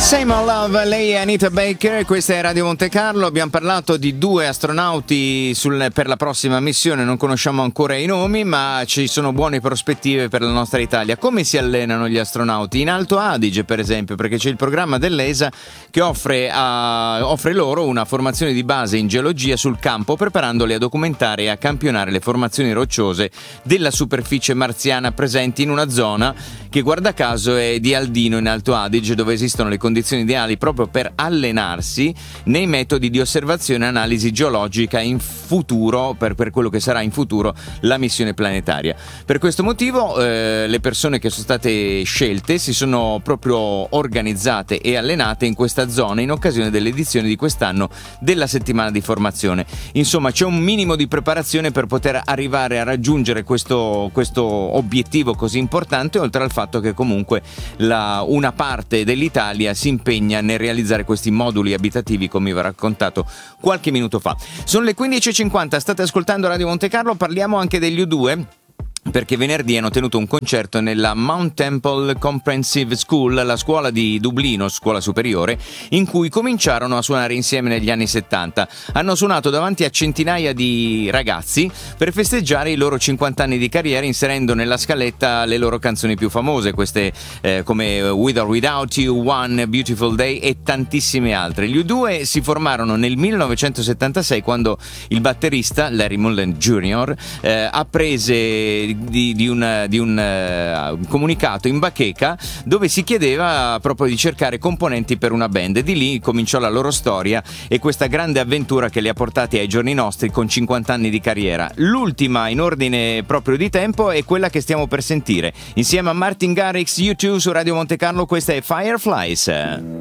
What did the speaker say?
Same on Love, lei è Anita Baker, questa è Radio Monte Carlo. Abbiamo parlato di 2 astronauti per la prossima missione, non conosciamo ancora i nomi, ma ci sono buone prospettive per la nostra Italia. Come si allenano gli astronauti? In Alto Adige, per esempio, perché c'è il programma dell'ESA che offre loro una formazione di base in geologia sul campo, preparandoli a documentare e a campionare le formazioni rocciose della superficie marziana presenti in una zona che, guarda caso, è di Aldino in Alto Adige, dove esistono le condizioni ideali proprio per allenarsi nei metodi di osservazione e analisi geologica in futuro, per quello che sarà in futuro la missione planetaria. Per questo motivo le persone che sono state scelte si sono proprio organizzate e allenate in questa zona in occasione dell'edizione di quest'anno della settimana di formazione. Insomma, c'è un minimo di preparazione per poter arrivare a raggiungere questo obiettivo così importante, oltre al fatto che comunque una parte dell'Italia si impegna nel realizzare questi moduli abitativi, come vi ho raccontato qualche minuto fa. Sono le 15.50, state ascoltando Radio Monte Carlo. Parliamo anche degli U2, perché venerdì hanno tenuto un concerto nella Mount Temple Comprehensive School, la scuola di Dublino, scuola superiore, in cui cominciarono a suonare insieme negli anni 70. Hanno suonato davanti a centinaia di ragazzi per festeggiare i loro 50 anni di carriera, inserendo nella scaletta le loro canzoni più famose, queste come With or Without You, One Beautiful Day e tantissime altre. Gli U2 si formarono nel 1976, quando il batterista Larry Mullen Jr. apprese di un comunicato in bacheca dove si chiedeva proprio di cercare componenti per una band, e di lì cominciò la loro storia e questa grande avventura che li ha portati ai giorni nostri con 50 anni di carriera. L'ultima in ordine proprio di tempo è quella che stiamo per sentire insieme a Martin Garrix, U2 su Radio Monte Carlo. Questa è Fireflies.